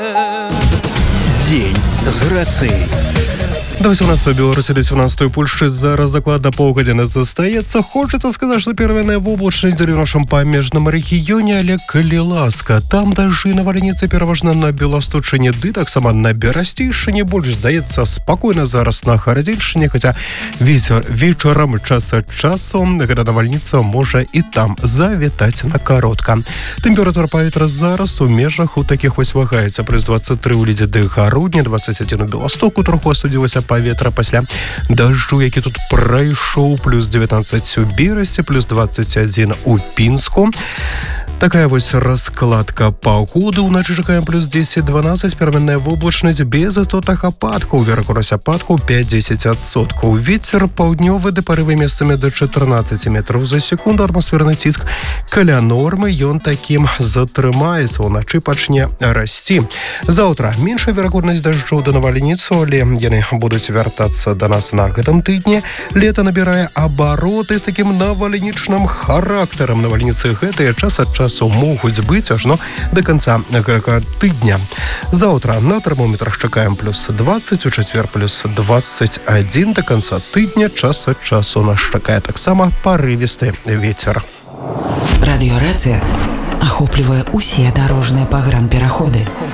День з рацией. До 18 Беларуси, до 17 Польши зараз докладно полгодины застаецца. Хочется сказать, что первая облачность в нашем памежном регионе, але калі ласка. Там дожди навальніцы пераважна на Беласточыне, ды таксама на Берасцейшыне. Больш здаецца спокойно зараз на Хародзельшыне, хотя вечером час от часу, когда навальніца можа и там завітаць на коротко. Температура паветра зараз у межах у таких вось вагаецца. Плюс 23 у Лідзе ды Гародні, 21 у Беластоку, троху астудзілася паветра пасля дажджу, які тут прайшоў, плюс 19 у Берасці, плюс 21 у Пінску. Такая вось раскладка погоды. Уначы чакаем плюс 10-12, пераменная воблачнасць без істотных ападкаў. Веракурась ападкаў 5-10%. Вецер паўднёвы да парывы месцамі до 14 метров за секунду. Атмасферны ціск каля нормы, ён такім затрымаецца. Уначы пачне расці. Заўтра меншая верагоднасць дажджоў да навальніцу, але яны будуць вяртацца да нас на гэтым тыдні. Лета набірае абароты з такім навальнічным характарам. Навальніцы гэтыя час ад часу могуць быць ажно до конца тыдня. Заўтра на тэрмометрах чакаем плюс 20, у чацвер плюс 21. До конца тыдня час ад часу нас чакае таксама парывісты вецер. Радыёрацыя ахоплівае усе дарожныя пагранпераходы.